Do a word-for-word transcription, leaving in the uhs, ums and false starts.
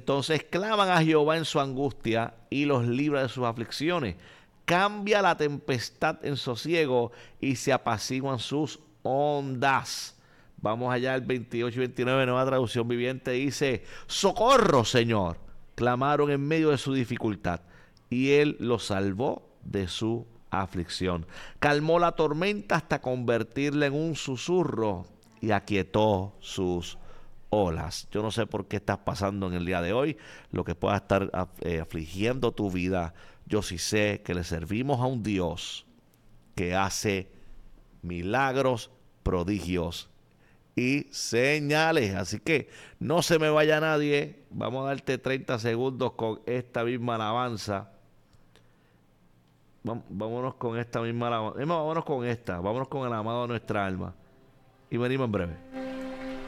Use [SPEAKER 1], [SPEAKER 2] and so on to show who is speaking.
[SPEAKER 1] Entonces claman a Jehová en su angustia y los libra de sus aflicciones. Cambia la tempestad en sosiego y se apaciguan sus ondas. Vamos allá al veintiocho y veintinueve, nueva traducción viviente, dice: socorro, Señor. Clamaron en medio de su dificultad y Él los salvó de su aflicción. Calmó la tormenta hasta convertirla en un susurro y aquietó sus olas. Yo no sé por qué estás pasando en el día de hoy, lo que pueda estar eh, afligiendo tu vida. Yo sí sé que le servimos a un Dios que hace milagros, prodigios y señales. Así que no se me vaya nadie. Vamos a darte treinta segundos con esta misma alabanza. Vámonos con esta misma alabanza. Vámonos con esta. Vámonos con el amado de nuestra alma. Y venimos en breve.